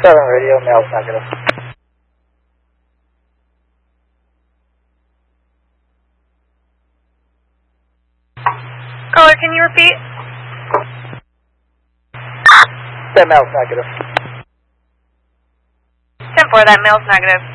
7 radio, male's negative. Caller, can you repeat? That male's negative. 10-4, that male's negative.